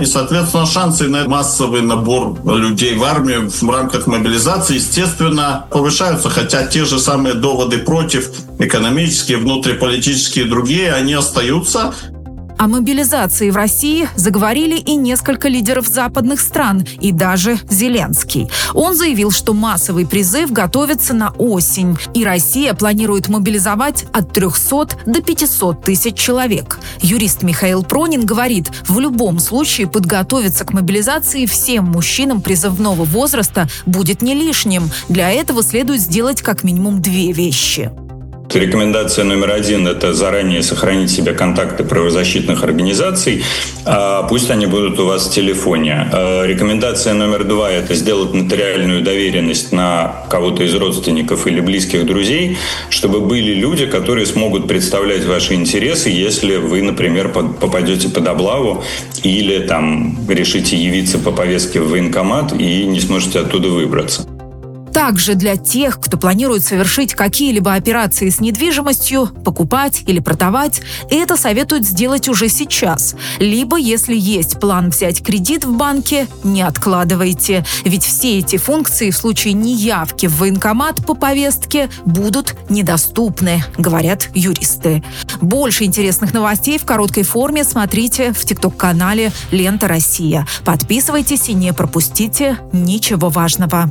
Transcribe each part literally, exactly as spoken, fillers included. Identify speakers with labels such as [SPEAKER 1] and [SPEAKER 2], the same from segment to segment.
[SPEAKER 1] И, соответственно, шансы на массовый набор людей в армию в рамках мобилизации, естественно, повышаются. Хотя те же самые доводы против, экономические, внутриполитические и другие, они остаются.
[SPEAKER 2] О мобилизации в России заговорили и несколько лидеров западных стран, и даже Зеленский. Он заявил, что массовый призыв готовится на осень, и Россия планирует мобилизовать от трехсот до пятисот тысяч человек. Юрист Михаил Пронин говорит, в любом случае подготовиться к мобилизации всем мужчинам призывного возраста будет не лишним. Для этого следует сделать как минимум две вещи.
[SPEAKER 3] Рекомендация номер один – это заранее сохранить себе контакты правозащитных организаций, а пусть они будут у вас в телефоне. Рекомендация номер два – это сделать нотариальную доверенность на кого-то из родственников или близких друзей, чтобы были люди, которые смогут представлять ваши интересы, если вы, например, попадете под облаву или там решите явиться по повестке в военкомат и не сможете оттуда выбраться.
[SPEAKER 2] Также для тех, кто планирует совершить какие-либо операции с недвижимостью, покупать или продавать, это советуют сделать уже сейчас. Либо, если есть план взять кредит в банке, не откладывайте. Ведь все эти функции в случае неявки в военкомат по повестке будут недоступны, говорят юристы. Больше интересных новостей в короткой форме смотрите в тикток-канале «Лента Россия». Подписывайтесь и не пропустите ничего важного.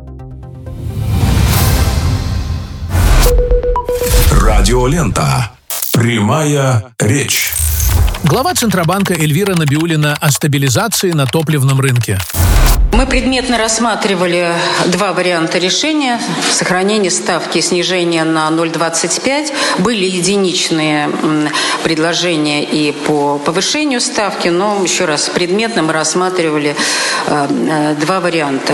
[SPEAKER 4] Радиолента. Прямая речь.
[SPEAKER 5] Глава Центробанка Эльвира Набиуллина о стабилизации на топливном рынке.
[SPEAKER 6] Мы предметно рассматривали два варианта решения. Сохранение ставки и снижение на ноль целых двадцать пять. Были единичные предложения и по повышению ставки, но еще раз предметно мы рассматривали два варианта.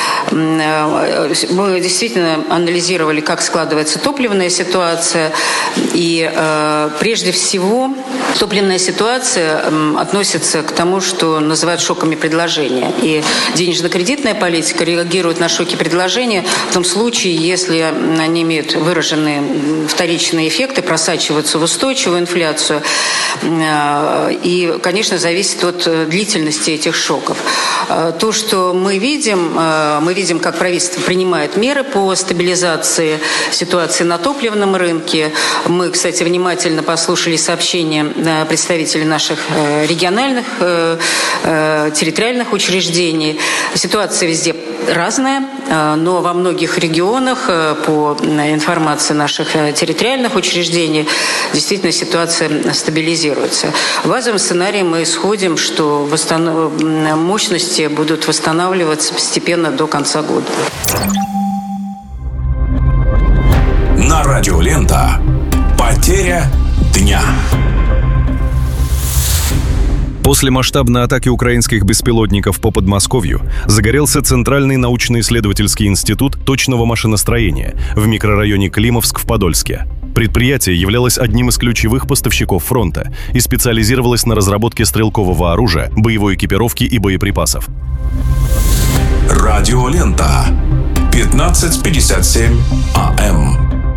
[SPEAKER 6] Мы действительно анализировали, как складывается топливная ситуация. И э, прежде всего топливная ситуация э, относится к тому, что называют шоками предложения. И денежно-кредитная политика реагирует на шоки предложения в том случае, если они имеют выраженные вторичные эффекты, просачиваются в устойчивую инфляцию. Э, и, конечно, зависит от длительности этих шоков. Э, то, что мы видим, э, мы видим, как правительство принимает меры по стабилизации ситуации на топливном рынке. Мы, кстати, внимательно послушали сообщения представителей наших региональных, территориальных учреждений. Ситуация везде разная, но во многих регионах, по информации наших территориальных учреждений, действительно ситуация стабилизируется. В базовом сценарии мы исходим, что восстанов... мощности будут восстанавливаться постепенно до конца года.
[SPEAKER 4] На Радиолента. Потеря дня.
[SPEAKER 7] После масштабной атаки украинских беспилотников по Подмосковью загорелся Центральный научно-исследовательский институт точного машиностроения в микрорайоне Климовск в Подольске. Предприятие являлось одним из ключевых поставщиков фронта и специализировалось на разработке стрелкового оружия, боевой экипировки и боеприпасов.
[SPEAKER 4] Радиолента. пятнадцать пятьдесят семь АМ.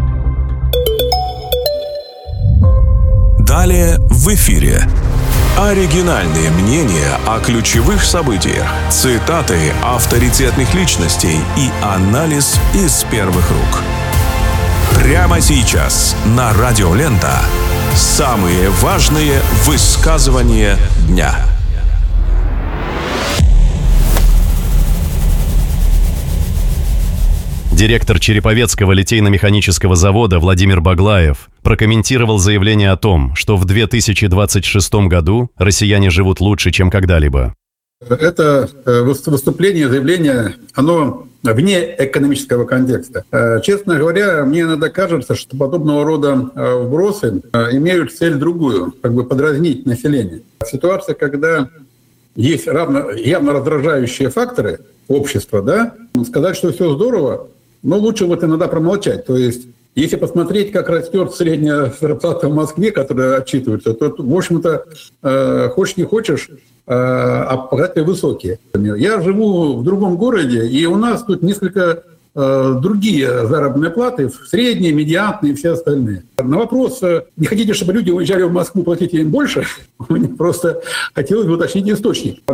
[SPEAKER 4] Далее в эфире. Оригинальные мнения о ключевых событиях, цитаты авторитетных личностей и анализ из первых рук. Прямо сейчас на Радиолента самые важные высказывания дня.
[SPEAKER 7] Директор Череповецкого литейно-механического завода Владимир Баглаев прокомментировал заявление о том, что в две тысячи двадцать шестом году россияне живут лучше, чем когда-либо.
[SPEAKER 8] Это выступление, заявление, оно вне экономического контекста. Честно говоря, мне иногда кажется, что подобного рода вбросы имеют цель другую, как бы подразнить население. Ситуация, когда есть равно, явно раздражающие факторы общества, да, сказать, что все здорово, но лучше вот иногда промолчать. То есть, если посмотреть, как растет средняя зарплата в Москве, которая отчитывается, то, в общем-то, э, хочешь не хочешь, э, а показатели высокие. Я живу в другом городе, и у нас тут несколько э, другие заработные платы, средние, медианные и все остальные. На вопрос, э, не хотите, чтобы люди уезжали в Москву, платите им больше, мне просто хотелось бы уточнить источник.